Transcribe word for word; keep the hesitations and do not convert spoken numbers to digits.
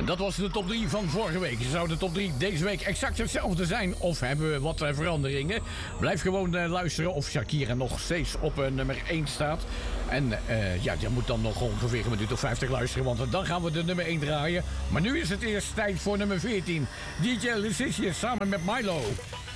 Dat was de top drie van vorige week. Zou de top drie deze week exact hetzelfde zijn? Of hebben we wat uh, veranderingen? Blijf gewoon uh, luisteren of Shakira nog steeds op uh, nummer één staat. En uh, ja, je moet dan nog ongeveer een minuut of vijftig luisteren, want dan gaan we de nummer één draaien. Maar nu is het eerst tijd voor nummer veertien. D J Licious samen met Milo.